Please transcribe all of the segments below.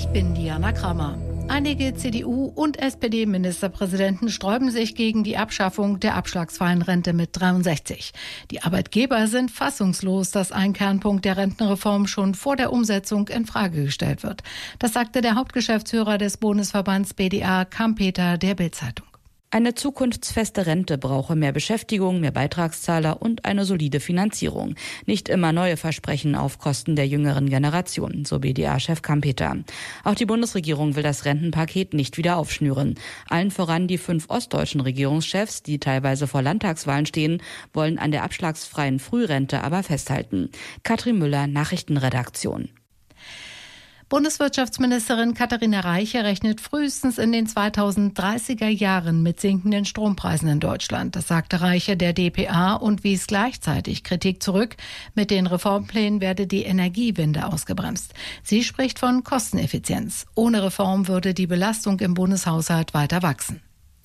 Ich bin Diana Krammer. Einige CDU- und SPD-Ministerpräsidenten sträuben sich gegen die Abschaffung der abschlagsfreien Rente mit 63. Die Arbeitgeber sind fassungslos, dass ein Kernpunkt der Rentenreform schon vor der Umsetzung in Frage gestellt wird. Das sagte der Hauptgeschäftsführer des Bundesverbands BDA, Kampeter, der Bild-Zeitung. Eine zukunftsfeste Rente brauche mehr Beschäftigung, mehr Beitragszahler und eine solide Finanzierung. Nicht immer neue Versprechen auf Kosten der jüngeren Generation, so BDA-Chef Kampeter. Auch die Bundesregierung will das Rentenpaket nicht wieder aufschnüren. Allen voran die 5 ostdeutschen Regierungschefs, die teilweise vor Landtagswahlen stehen, wollen an der abschlagsfreien Frührente aber festhalten. Katrin Müller, Nachrichtenredaktion. Bundeswirtschaftsministerin Katharina Reiche rechnet frühestens in den 2030er Jahren mit sinkenden Strompreisen in Deutschland. Das sagte Reiche der dpa und wies gleichzeitig Kritik zurück. Mit den Reformplänen werde die Energiewende ausgebremst. Sie spricht von Kosteneffizienz. Ohne Reform würde die Belastung im Bundeshaushalt weiter wachsen.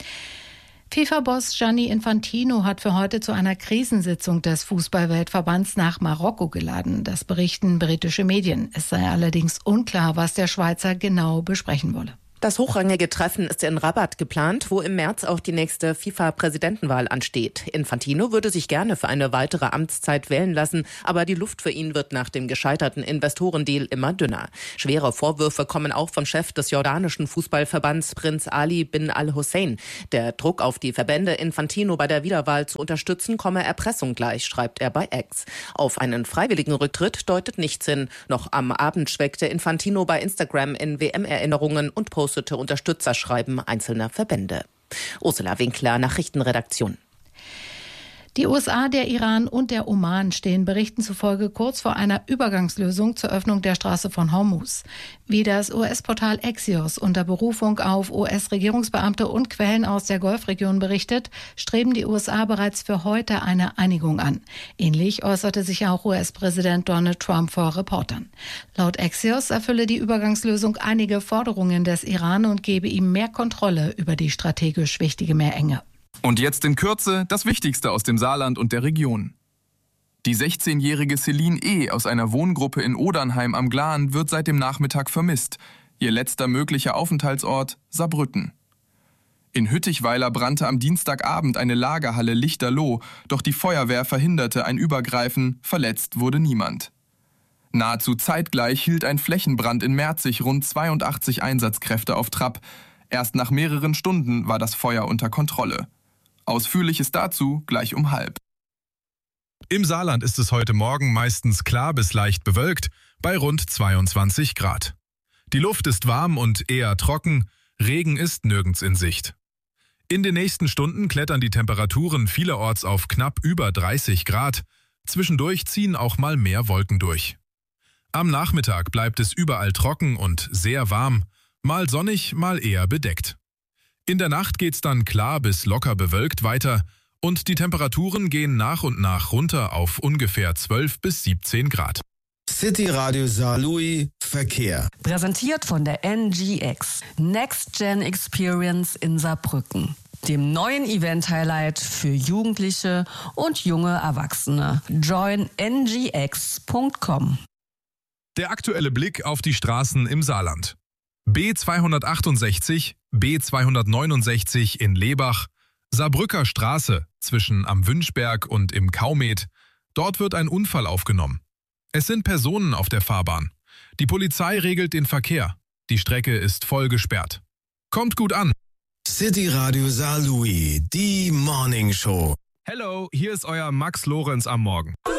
FIFA-Boss Gianni Infantino hat für heute zu einer Krisensitzung des Fußballweltverbands nach Marokko geladen. Das berichten britische Medien. Es sei allerdings unklar, was der Schweizer genau besprechen wolle. Das hochrangige Treffen ist in Rabat geplant, wo im März auch die nächste FIFA-Präsidentenwahl ansteht. Infantino würde sich gerne für eine weitere Amtszeit wählen lassen, aber die Luft für ihn wird nach dem gescheiterten Investorendeal immer dünner. Schwere Vorwürfe kommen auch vom Chef des jordanischen Fußballverbands Prinz Ali bin al-Hussein. Der Druck auf die Verbände, Infantino bei der Wiederwahl zu unterstützen, komme Erpressung gleich, schreibt er bei X. Auf einen freiwilligen Rücktritt deutet nichts hin. Noch am Abend schwelgte Infantino bei Instagram in WM-Erinnerungen und postete Unterstützerschreiben einzelner Verbände. Ursula Winkler, Nachrichtenredaktion. Die USA, der Iran und der Oman stehen Berichten zufolge kurz vor einer Übergangslösung zur Öffnung der Straße von Hormuz. Wie das US-Portal Axios unter Berufung auf US-Regierungsbeamte und Quellen aus der Golfregion berichtet, streben die USA bereits für heute eine Einigung an. Ähnlich äußerte sich auch US-Präsident Donald Trump vor Reportern. Laut Axios erfülle die Übergangslösung einige Forderungen des Iran und gebe ihm mehr Kontrolle über die strategisch wichtige Meerenge. Und jetzt in Kürze das Wichtigste aus dem Saarland und der Region. Die 16-jährige Celine E. aus einer Wohngruppe in Odernheim am Glan wird seit dem Nachmittag vermisst. Ihr letzter möglicher Aufenthaltsort Saarbrücken. In Hüttichweiler brannte am Dienstagabend eine Lagerhalle lichterloh, doch die Feuerwehr verhinderte ein Übergreifen, verletzt wurde niemand. Nahezu zeitgleich hielt ein Flächenbrand in Merzig rund 82 Einsatzkräfte auf Trab. Erst nach mehreren Stunden war das Feuer unter Kontrolle. Ausführliches dazu gleich um 12:30. Im Saarland ist es heute Morgen meistens klar bis leicht bewölkt, bei rund 22 Grad. Die Luft ist warm und eher trocken, Regen ist nirgends in Sicht. In den nächsten Stunden klettern die Temperaturen vielerorts auf knapp über 30 Grad, zwischendurch ziehen auch mal mehr Wolken durch. Am Nachmittag bleibt es überall trocken und sehr warm, mal sonnig, mal eher bedeckt. In der Nacht geht's dann klar bis locker bewölkt weiter und die Temperaturen gehen nach und nach runter auf ungefähr 12 bis 17 Grad. City Radio Saarlouis Verkehr. Präsentiert von der NGX. Next Gen Experience in Saarbrücken. Dem neuen Event-Highlight für Jugendliche und junge Erwachsene. Join ngx.com. Der aktuelle Blick auf die Straßen im Saarland. B268, B269 in Lebach, Saarbrücker Straße zwischen am Wünschberg und im Kaumet. Dort wird ein Unfall aufgenommen. Es sind Personen auf der Fahrbahn. Die Polizei regelt den Verkehr. Die Strecke ist voll gesperrt. Kommt gut an. City Radio Saarlouis, die Morning Show. Hello, hier ist euer Max Lorenz am Morgen.